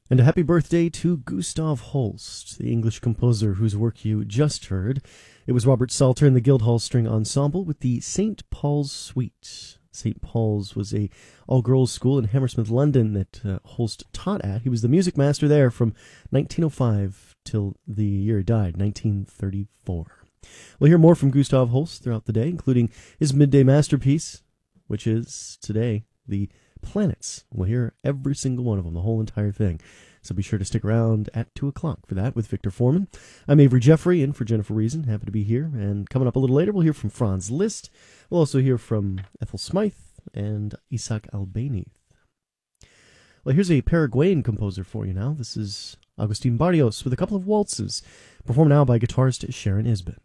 And a happy birthday to Gustav Holst, the English composer whose work you just heard. It was Robert Salter and the Guildhall String Ensemble with the St. Paul's Suite. St. Paul's was a all-girls school in Hammersmith, London that Holst taught at. He was the music master there from 1905 till the year he died, 1934. We'll hear more from Gustav Holst throughout the day, including his midday masterpiece, which is today the Planets. We'll hear every single one of them, the whole entire thing. So be sure to stick around at 2 o'clock for that with Victor Foreman. I'm Avery Jeffrey, in for Jennifer Reason. Happy to be here. And coming up a little later, we'll hear from Franz Liszt. We'll also hear from Ethel Smythe and Isaac Albéniz. Well, here's a Paraguayan composer for you now. This is Agustin Barrios with a couple of waltzes, performed now by guitarist Sharon Isbin.